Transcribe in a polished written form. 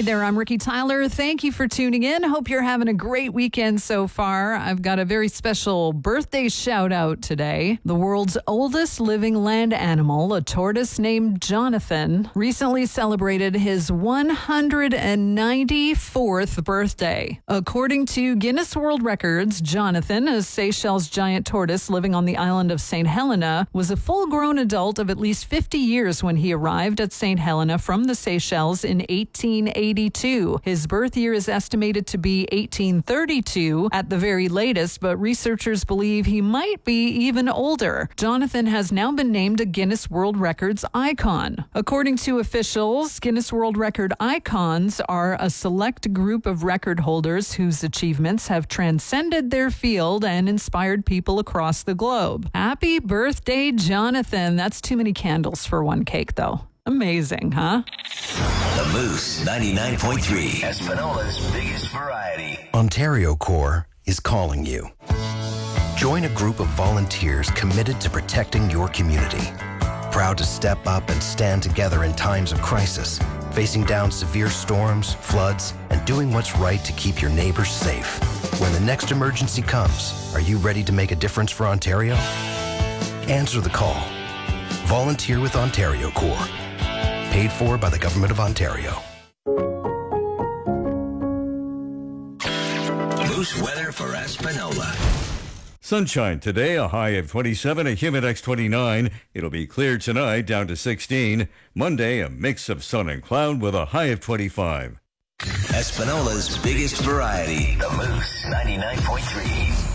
Hi there, I'm Ricky Tyler. Thank you for tuning in. Hope you're having a great weekend so far. I've got a very special birthday shout out today. The world's oldest living land animal, a tortoise named Jonathan, recently celebrated his 194th birthday. According to Guinness World Records, Jonathan, a Seychelles giant tortoise living on the island of St. Helena, was a full-grown adult of at least 50 years when he arrived at St. Helena from the Seychelles in 1882. His birth year is estimated to be 1832 at the very latest, but researchers believe he might be even older. Jonathan has now been named a Guinness World Records icon. According to officials, Guinness World Record icons are a select group of record holders whose achievements have transcended their field and inspired people across the globe. Happy birthday, Jonathan. That's too many candles for one cake, though. Amazing, huh? The Moose 99.3, Espanola's biggest variety. Ontario Corps is calling you. Join a group of volunteers committed to protecting your community. Proud to step up and stand together in times of crisis, facing down severe storms, floods, and doing what's right to keep your neighbors safe. When the next emergency comes, are you ready to make a difference for Ontario? Answer the call. Volunteer with Ontario Corps. Paid for by the Government of Ontario. Moose weather for Espanola. Sunshine today, a high of 27, a Humidex 29. It'll be clear tonight, down to 16. Monday, a mix of sun and cloud with a high of 25. Espanola's biggest variety. The Moose 99.3.